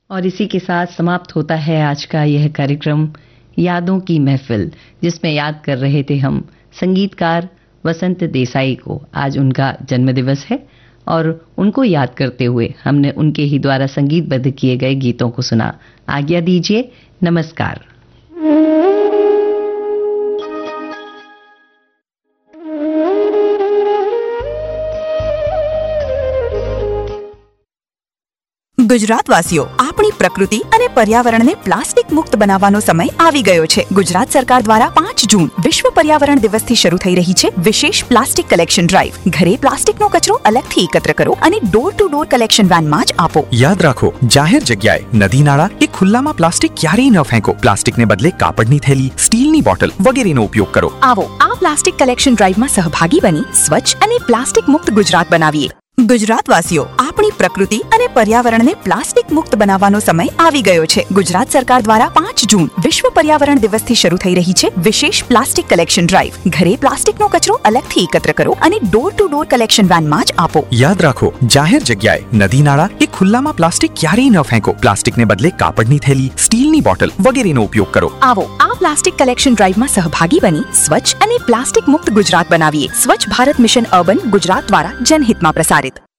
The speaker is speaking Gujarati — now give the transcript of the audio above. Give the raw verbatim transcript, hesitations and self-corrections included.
और इसी के साथ समाप्त होता है आज का यह कार्यक्रम यादों की महफिल, जिसमें याद कर रहे थे हम संगीतकार वसंत देसाई को। आज उनका जन्मदिवस है और उनको याद करते हुए हमने उनके ही द्वारा संगीतबद्ध किए गए गीतों को सुना। आज्ञा दीजिए, नमस्कार। ગુજરાતવાસીઓ, આપણી પ્રકૃતિ અને પર્યાવરણને પ્લાસ્ટિક મુક્ત બનાવવાનો સમય આવી ગયો છે। ગુજરાત સરકાર દ્વારા પાંચ જૂન વિશ્વ પર્યાવરણ દિવસથી શરૂ થઈ રહી છે વિશેષ પ્લાસ્ટિક કલેક્શન ડ્રાઈવ। ઘરે પ્લાસ્ટિકનો કચરો અલગથી એકત્ર કરો અને ડોર ટુ ડોર કલેક્શન વેનમાં જ આપો। યાદ રાખો, જાહેર જગ્યાએ, નદી નાળા કે ખુલ્લામાં પ્લાસ્ટિક ક્યારેય ન ફેંકો। પ્લાસ્ટિકને બદલે કાપડની થેલી, સ્ટીલની બોટલ વગેરેનો ઉપયોગ કરો। આવો આ પ્લાસ્ટિક કલેક્શન ડ્રાઈવમાં સહભાગી બની સ્વચ્છ અને પ્લાસ્ટિક મુક્ત ગુજરાત બનાવીએ। ગુજરાતવાસીઓ, આપણી પ્રકૃતિ અને પર્યાવરણને પ્લાસ્ટિક મુક્ત બનાવવાનો સમય આવી ગયો છે। ગુજરાત સરકાર દ્વારા પાંચ જૂન વિશ્વ પર્યાવરણ દિવસથી શરૂ થઈ રહી છે વિશેષ પ્લાસ્ટિક કલેક્શન ડ્રાઈવ। ઘરે પ્લાસ્ટિકનો કચરો અલગથી એકત્ર કરો અને ડોર ટુ ડોર કલેક્શન વેનમાં જ આપો। યાદ રાખો, જાહેર જગ્યાએ, નદી નાળા કે ખુલ્લામાં પ્લાસ્ટિક ક્યારેય ન ફેંકો। પ્લાસ્ટિકને બદલે કાપડની થેલી, સ્ટીલની બોટલ વગેરેનો ઉપયોગ કરો। આવો આ પ્લાસ્ટિક કલેક્શન ડ્રાઈવમાં સહભાગી બની સ્વચ્છ અને પ્લાસ્ટિક મુક્ત ગુજરાત બનાવીએ। સ્વચ્છ ભારત મિશન અર્બન ગુજરાત દ્વારા જનહિતમાં પ્રસારિત।